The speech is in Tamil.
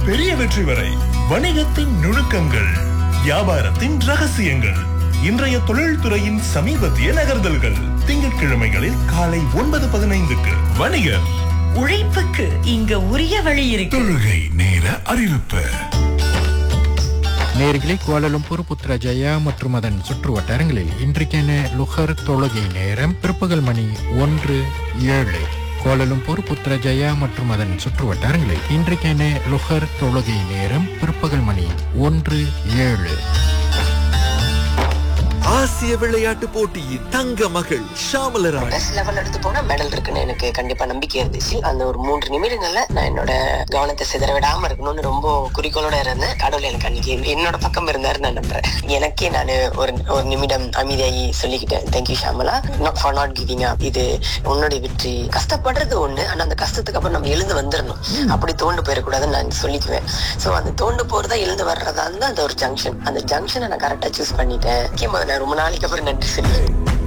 பெரிய வெற்றி வரை வணிகத்தின் நுணுக்கங்கள், வியாபாரத்தின் ரகசியங்கள், இன்றைய தொழில்துறையின் சமீபத்திய நகர்தல்கள். திங்கட்கிழமைகளில் காலை 9:15க்கு வணிகர். உழைப்புக்கு இங்க உரிய வழி இருக்கு. தொழுகை நேர அறிவிப்பு. நேர்களே, கோலாலம்பூர், புத்ராஜயா மற்றும் அதன் சுற்று வட்டாரங்களில் இன்றைக்கான லுஹர் தொழுகை நேரம் பிற்பகல் மணி 1:07. கோலாலம்பூர், புத்ராஜயா மற்றும் அதன் சுற்று வட்டாரங்களில் இன்றைக்கான லுஹர் தொழுகை நேரம் பிற்பகல் மணி 1:07. ஆசிய விளையாட்டு போட்டியின் தங்க மகள் ஷாமலராணி பெஸ்ட் லெவல் எடுத்து போனா மெடல் இருக்குன்னு எனக்கு கண்டிப்பா நம்பிக்கை இருந்துச்சு. அந்த ஒரு 3 நிமிடங்கள்ல நான் என்னோட கவனத்தை சிதற விடாம இருக்கணும்னு ரொம்ப குறிக்கோளோட இருந்தேன். கடவுள் எனக்கு அன்னைக்கு என்னோட பக்கம் இருந்தாரு நான் நம்புறேன். எனக்கே நான் ஒரு நிமிடம் அமைதியாகி சொல்லிக்கிட்டேன், thank you Shyamala for not giving up. இது உன்னோட வெற்றி. கஷ்டப்படுறது ஒண்ணு, ஆனா அந்த கஷ்டத்துக்கு அப்புறம் நம்ம எழுந்து வந்துடணும். அப்படி தோண்டு போயிடக்கூடாதுன்னு நான் சொல்லிக்குவேன். சோ அந்த தோண்டு போறதா எழுந்து வர்றதா இருந்தா அந்த ஒரு ஜங்ஷன், அந்த ஜங்ஷனை நான் கரெக்டா சூஸ் பண்ணிட்டேன். முக்கியமா நான் ரொம்ப நாளைக்கு அப்புறம் நன்றி சொல்லி